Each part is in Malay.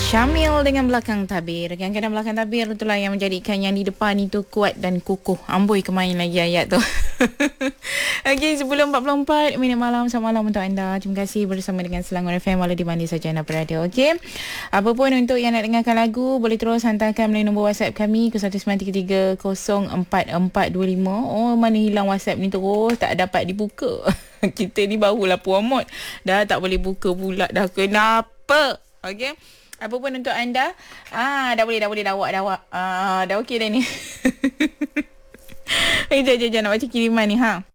Syamil dengan belakang tabir. Kadang-kadang belakang tabir itulah yang menjadikan yang di depan itu kuat dan kukuh. Amboi kemain lagi ayat tu. Okey, 10.44 minit malam. Selamat malam untuk anda. Terima kasih bersama dengan Selangor FM walau di mana saja anda berada. Okey. Apapun untuk yang nak dengarkan lagu, boleh terus hantarkan melalui nombor WhatsApp kami ke 1933044425. Oh, mana hilang WhatsApp ni terus tak dapat dibuka. Kita ni barulah promote. Dah tak boleh buka pula dah. Kenapa? Okey. Apa pun untuk anda. Dah boleh dah awak. Dah okey dah ni. Jom nak baca kiriman ni ha.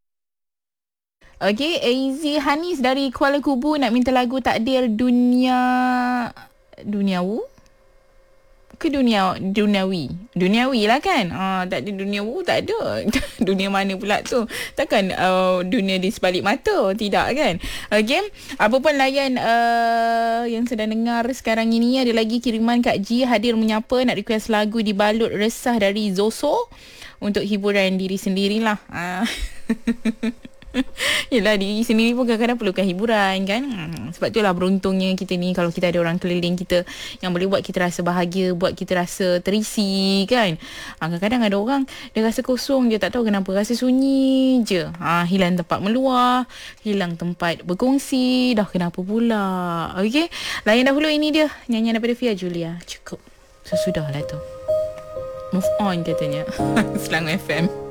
Okey, AZ Hanis dari Kuala Kubu nak minta lagu takdir duniawu ke duniawi lah kan. Tak ada duniawu, tak ada. Dunia mana pula tu? Takkan dunia di sebalik mata, tidak kan? Okey, apa pun layan yang sedang dengar sekarang ini, ada lagi kiriman Kak Ji hadir menyapa nak request lagu Dibalut Resah dari Zoso untuk hiburan diri sendirilah. Yelah, diri sendiri pun kadang-kadang perlukan hiburan kan. Sebab itulah beruntungnya kita ni kalau kita ada orang keliling kita yang boleh buat kita rasa bahagia, buat kita rasa terisi kan. Kadang-kadang ada orang dia rasa kosong, dia tak tahu kenapa, rasa sunyi je. Hilang tempat meluah, hilang tempat berkongsi, dah kenapa pula. Okey, layan dahulu ini dia nyanyian daripada Fia Julia. Cukup, sesudahlah tu. Move on katanya. Selangor FM.